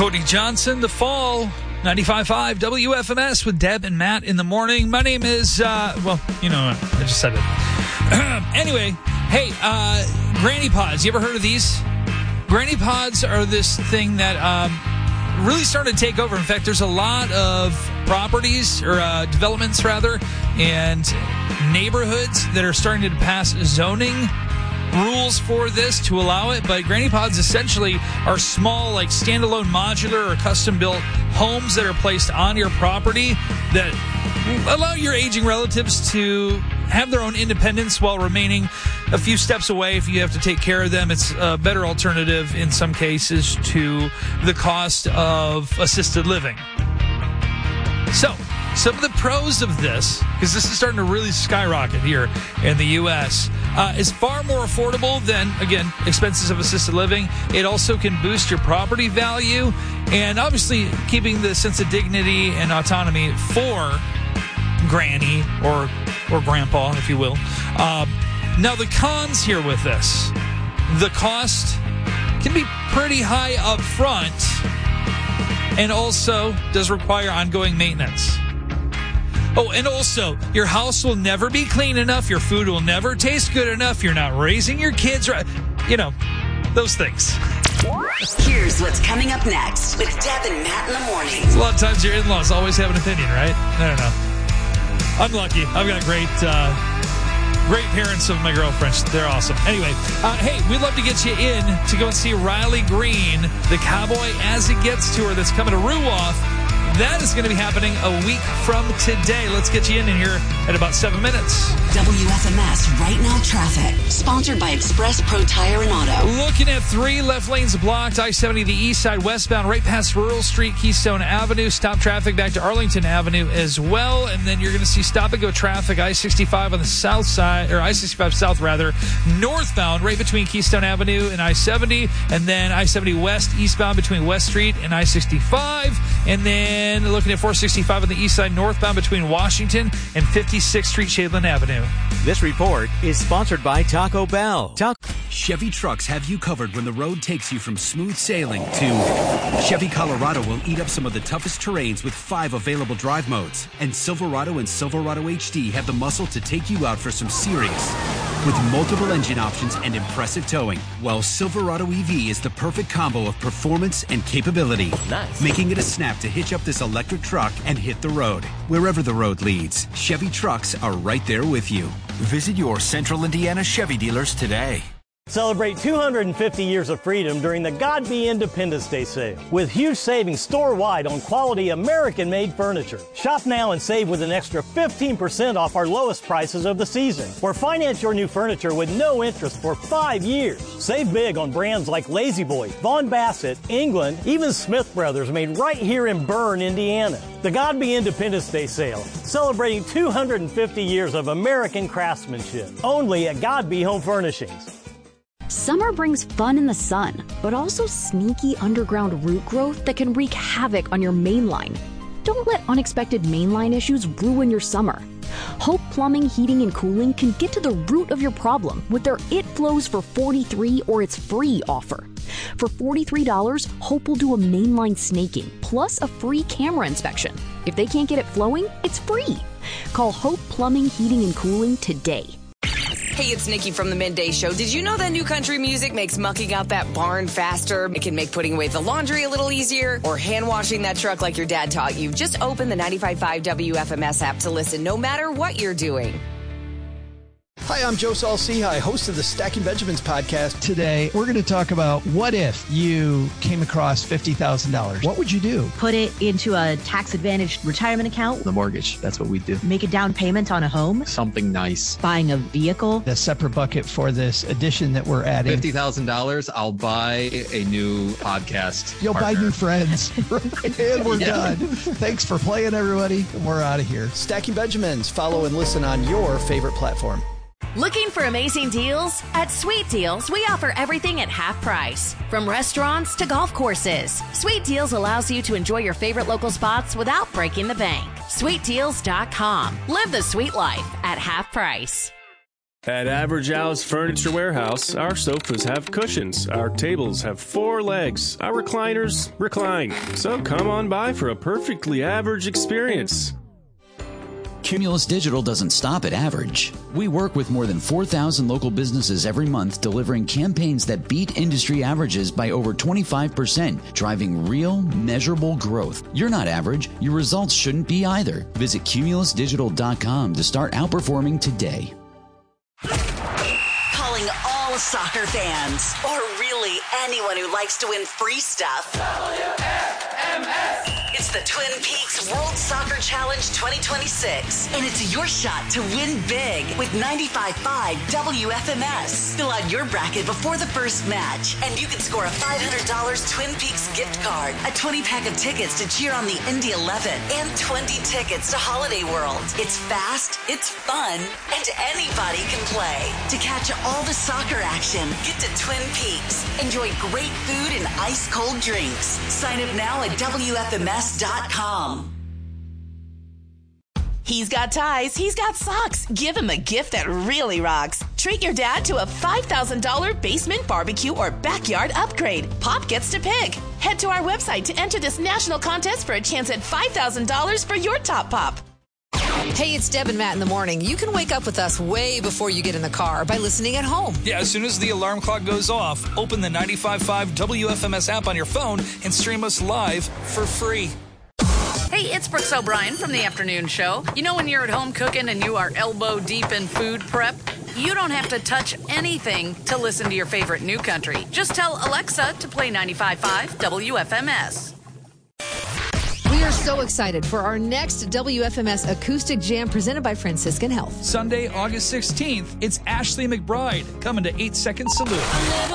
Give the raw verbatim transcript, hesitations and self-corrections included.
Cody Johnson, The Fall, ninety-five point five W F M S with Deb and Matt in the morning. My name is, uh, well, you know, I just said it. Anyway, hey, uh, Granny Pods. You ever heard of these? Granny Pods are this thing that um, really started to take over. In fact, there's a lot of properties, or uh, developments, rather, and neighborhoods that are starting to pass zoning rules for this to allow it. But Granny Pods essentially are small, like standalone modular or custom built homes that are placed on your property that allow your aging relatives to have their own independence while remaining a few steps away if you have to take care of them. It's a better alternative in some cases to the cost of assisted living. So, some of the pros of this, because this is starting to really skyrocket here in the U S, uh, is far more affordable than, again, expenses of assisted living. It also can boost your property value, and obviously keeping the sense of dignity and autonomy for Granny or or Grandpa, if you will. Um, now, the cons here with this, the cost can be pretty high up front, and also does require ongoing maintenance. Oh, and also, your house will never be clean enough. Your food will never taste good enough. You're not raising your kids right. You know, those things. Here's what's coming up next with Deb and Matt in the morning. A lot of times your in-laws always have an opinion, right? I don't know. I'm lucky. I've got great, uh, great parents of my girlfriends. They're awesome. Anyway, uh, hey, we'd love to get you in to go and see Riley Green, the Cowboy As It Gets tour that's coming to Ruoff. That is going to be happening a week from today. Let's get you in, in here at about seven minutes. W F M S Right Now Traffic, sponsored by Express Pro Tire and Auto. Looking at three left lanes blocked. I seventy, the east side westbound, right past Rural Street, Keystone Avenue. Stop traffic back to Arlington Avenue as well. And then you're going to see stop-and-go traffic, I sixty-five on the south side, or I sixty-five south, rather, northbound, right between Keystone Avenue and I seventy. And then I seventy west, eastbound between West Street and I sixty-five. And then And looking at four sixty-five on the east side, northbound between Washington and fifty-sixth Street, Shadeland Avenue. This report is sponsored by Taco Bell. Ta- Chevy trucks have you covered when the road takes you from smooth sailing to Chevy Colorado will eat up some of the toughest terrains with five available drive modes. And Silverado and Silverado H D have the muscle to take you out for some serious with multiple engine options and impressive towing. While Silverado E V is the perfect combo of performance and capability. Nice. Making it a snap to hitch up this electric truck and hit the road. Wherever the road leads, Chevy trucks are right there with you. Visit your Central Indiana Chevy dealers today. Celebrate two hundred fifty years of freedom during the God Be Independence Day sale with huge savings store-wide on quality American-made furniture. Shop now and save with an extra fifteen percent off our lowest prices of the season. Or finance your new furniture with no interest for five years. Save big on brands like La-Z-Boy, Vaughn Bassett, England, even Smith Brothers, made right here in Bern, Indiana. The God Be Independence Day sale, celebrating two hundred fifty years of American craftsmanship. Only at God Be Home Furnishings. Summer brings fun in the sun, but also sneaky underground root growth that can wreak havoc on your main line. Don't let unexpected mainline issues ruin your summer. Hope Plumbing, Heating, and Cooling can get to the root of your problem with their It Flows for forty-three dollars or it's free offer. For forty-three dollars, Hope will do a mainline snaking, plus a free camera inspection. If they can't get it flowing, it's free. Call Hope Plumbing, Heating, and Cooling today. Hey, it's Nikki from the Midday Show. Did you know that new country music makes mucking out that barn faster? It can make putting away the laundry a little easier, or hand washing that truck like your dad taught you. Just open the ninety-five point five W F M S app to listen no matter what you're doing. Hi, I'm Joe Saul-Sehy, host of the Stacking Benjamins podcast. Today, we're going to talk about what if you came across fifty thousand dollars. What would you do? Put it into a tax-advantaged retirement account. The mortgage, that's what we do. Make a down payment on a home. Something nice. Buying a vehicle. The separate bucket for this addition that we're adding. fifty thousand dollars, I'll buy a new podcast You'll partner. buy new friends. And we're yeah. done. Thanks for playing, everybody. And we're out of here. Stacking Benjamins. Follow and listen on your favorite platform. Looking for amazing deals? At Sweet Deals, we offer everything at half price. From restaurants to golf courses, Sweet Deals allows you to enjoy your favorite local spots without breaking the bank. sweet deals dot com. Live the sweet life at half price. At Average Al's Furniture Warehouse, our sofas have cushions, our tables have four legs, our recliners recline. So come on by for a perfectly average experience. Cumulus Digital doesn't stop at average. We work with more than four thousand local businesses every month, delivering campaigns that beat industry averages by over twenty-five percent, driving real, measurable growth. You're not average. Your results shouldn't be either. Visit cumulus digital dot com to start outperforming today. Calling all soccer fans, or really anyone who likes to win free stuff. W F M S. It's the Twin Peaks World Soccer Challenge twenty twenty-six, and it's your shot to win big with ninety-five point five W F M S. Fill out your bracket before the first match, and you can score a five hundred dollars Twin Peaks gift card, a twenty pack of tickets to cheer on the Indy eleven, and twenty tickets to Holiday World. It's fast, it's fun, and anybody can play. To catch all the soccer action, get to Twin Peaks. Enjoy great food and ice-cold drinks. Sign up now at W F M S dot com. He's got ties, he's got socks. Give him a gift that really rocks. Treat your dad to a five thousand dollars basement, barbecue, or backyard upgrade. Pop gets to pick. Head to our website to enter this national contest for a chance at five thousand dollars for your top pop. Hey, it's Deb and Matt in the morning. You can wake up with us way before you get in the car by listening at home. Yeah, as soon as the alarm clock goes off, open the ninety-five point five W F M S app on your phone and stream us live for free. Hey, it's Brooks O'Brien from the afternoon show. You know when you're at home cooking and you are elbow deep in food prep? You don't have to touch anything to listen to your favorite new country. Just tell Alexa to play ninety-five point five W F M S. We are so excited for our next W F M S Acoustic Jam presented by Franciscan Health. Sunday, August sixteenth, it's Ashley McBride coming to eight second Salute.